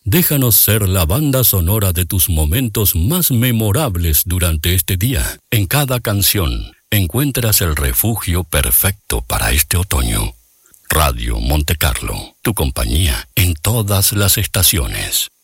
Déjanos ser la banda sonora de tus momentos más memorables durante este día. En cada canción encuentras el refugio perfecto para este otoño. Radio Monte Carlo, tu compañía en todas las estaciones.